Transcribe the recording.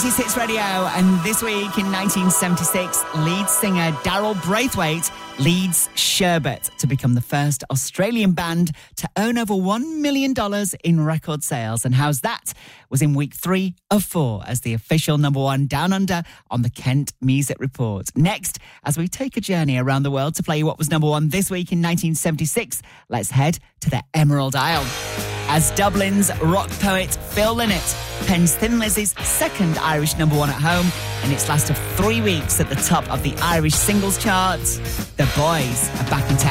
This Hits Radio, and this week in 1976, lead singer Daryl Braithwaite leads Sherbet to become the first Australian band to earn over $1 million in record sales. And how's that? Was in week 3 of 4 as the official number 1 Down Under on the Kent Music Report. Next, as we take a journey around the world to play you what was number 1 this week in 1976, let's head to the Emerald Isle. As Dublin's rock poet Phil Lynott pens Thin Lizzy's second Irish number 1 at home in its last of 3 weeks at the top of the Irish singles charts, the boys are back in town.